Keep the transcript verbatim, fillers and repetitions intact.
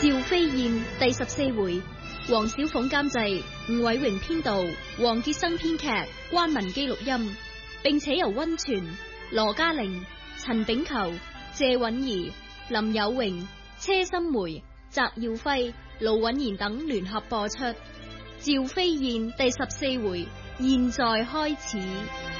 趙飛燕第十四回，黃小鳳監製，吳偉榮編導，黃傑生編劇，關文基錄音，並且由溫泉、羅嘉玲、陳炳球、謝韻儀、林有榮、車心梅、翟耀輝、盧允賢等聯合播出。趙飛燕第十四回，現在開始。